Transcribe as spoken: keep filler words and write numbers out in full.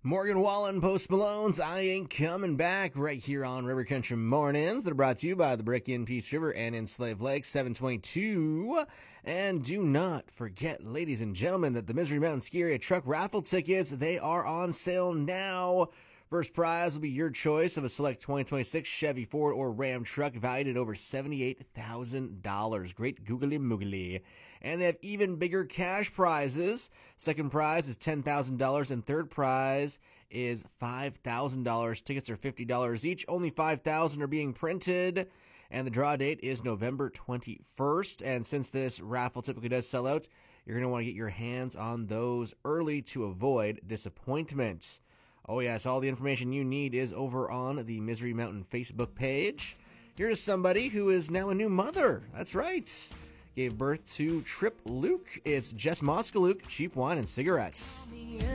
Morgan Wallen, Post Malone's I Ain't Coming Back right here on River Country Mornings that are brought to you by the Brick in Peace River and in Slave Lake, seven twenty-two. And do not forget, ladies and gentlemen, that the Misery Mountain Ski Area Truck Raffle tickets, they are on sale now. First prize will be your choice of a select twenty twenty-six Chevy, Ford, or Ram truck valued at over seventy-eight thousand dollars. Great googly moogly. And they have even bigger cash prizes. Second prize is ten thousand dollars, and third prize is five thousand dollars. Tickets are fifty dollars each. Only five thousand are being printed. And the draw date is November twenty-first. And since this raffle typically does sell out, you're going to want to get your hands on those early to avoid disappointment. Oh, yes, all the information you need is over on the Misery Mountain Facebook page. Here's somebody who is now a new mother. That's right. Gave birth to Trip Luke. It's Jess Moskaluk, Cheap Wine and Cigarettes.